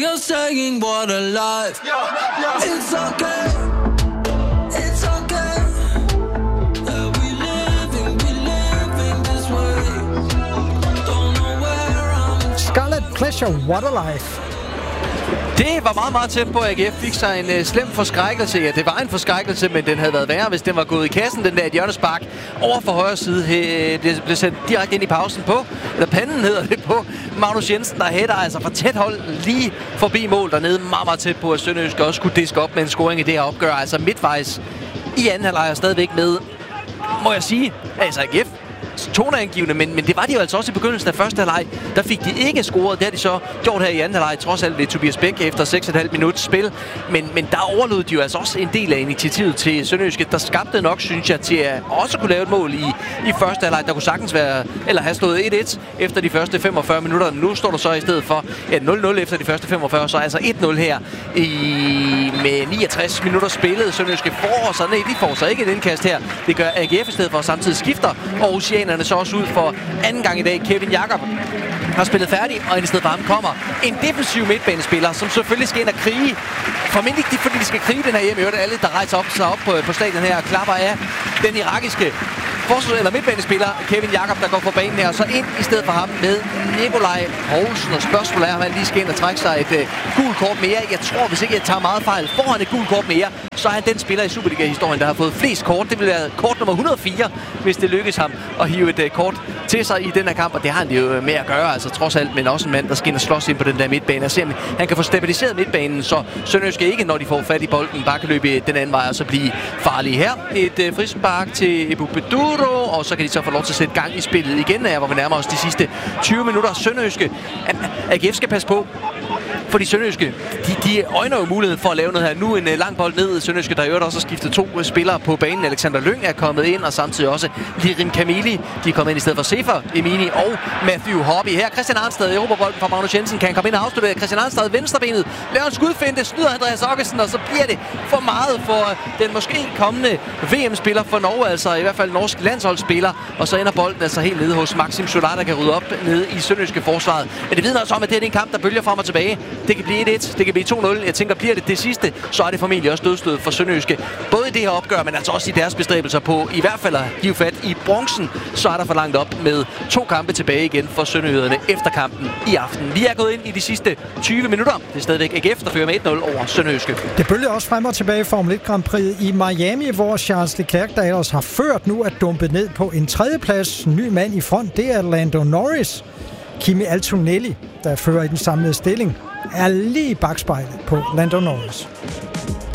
You're saying what a life. It's okay. It's okay. We living this way. Don't know where I'm. Scarlet Pleasure, what a life. Det var meget, meget tæt på, at AGF fik sig en slem forskrækkelse. Ja, det var en forskrækkelse, men den havde været værre, hvis den var gået i kassen. Den der et hjørnespark over for højre side. Det blev sendt direkte ind i pausen på, eller panden hedder det på, Magnus Jensen, der hætter altså fra tæt hold lige forbi mål dernede. Meget, meget tæt på, at Sønderjysk også skulle diske op med en scoring i det her opgør. Altså midtvejs i anden halvleg er stadigvæk med, må jeg sige, altså AGF toneangivende, men det var de jo altså også i begyndelsen af første halvleg. Der fik de ikke scoret. Det har de så gjort her i anden halvleg, trods alt ved Tobias Bæk efter 6,5 minutters spil. Men der overlod de jo altså også en del af initiativet til Sønderjyske, der skabte nok, synes jeg, til at også kunne lave et mål i første halvleg. Der kunne sagtens være, eller have stået 1-1 efter de første 45 minutter. Nu står der så i stedet for 0-0 efter de første 45, så altså 1-0 her med 69 minutter spillet. Sønderjyske får så, nej, de får så ikke et indkast her. Det gør AGF i stedet for, samtidig skifter Aarhusianerne så også ud for anden gang i dag. Kevin Jakob har spillet færdig, og i stedet for ham kommer en defensiv midtbanespiller, som selvfølgelig skal ind og krige. Formentlig ikke fordi de skal krige den her hjem. Alle, der rejser sig op på stadion her, klapper af den irakiske eller midtbanespiller Kevin Jakob, der går på banen her, og så ind i stedet for ham med Nikolaj Poulsen. Og spørgsmålet er, om han lige skal ind og trække sig et gult kort mere. Jeg tror, hvis ikke jeg tager meget fejl, får han et gult kort mere, så er han den spiller i Superliga-historien, der har fået flest kort. Det vil være kort nummer 104, hvis det lykkes ham at hive et kort til sig i den her kamp. Og det har han jo med at gøre, altså trods alt, men også en mand, der skal ind og slås ind på den der midtbane. Og se, om han kan få stabiliseret midtbanen, så Sønderjyske ikke, når de får fat i bolden, bare kan løbe den anden vej og så blive farlige her. Et frispark til Ebu Beduro, og så kan de så få lov til at sætte gang i spillet igen, hvor vi nærmer os de sidste 20 minutter. Sønderjyske, AGF skal passe på, fordi Sønderjyske, de øjner jo muligheden for at lave noget her. Nu en lang bold ned. Sønderjyske, der i øvrigt også har skiftet 2 spillere på banen. Alexander Lyng er kommet ind, og samtidig også Lirim Kamili. De er kommet ind i stedet for Sefer Emini og Matthew Hobby. Her Christian Arnstad i Europabolden fra Magnus Jensen. Kan han komme ind og afslutte? Christian Arnstad venstrebenet. Laver en skudfinte, snyder Andreas Okkesen, og så bliver det for meget for den måske kommende VM-spiller for Norge, altså i hvert fald norsk landsholdsspiller. Og så ender bolden altså helt nede hos Maxim Solar, der kan rydde op nede i Sønderjyske forsvaret. Men det vidner også om, at det er en kamp, der bølger frem og tilbage. Det kan blive 1-1, det kan blive 2-0. Jeg tænker, bliver det sidste, så er det formentlig også dødstød for Sønderjyske. Både i det her opgør, men altså også i deres bestræbelser på i hvert fald at give fat i bronzen, så er der for langt op med 2 kampe tilbage igen for sønderjyderne efter kampen i aften. Vi er gået ind i de sidste 20 minutter. Det er stadigvæk AGF, der fører med 1-0 over Sønderjyske. Det bølger også frem og tilbage i Formel 1 Grand Prix i Miami, hvor Charles Leclerc, der ellers har ført, nu er dumpet ned på en 3. plads. Ny mand i front, det er Lando Norris. Kimi Antonelli, der fører i den samlede stilling, er lige i bakspejlet på Lando Norris.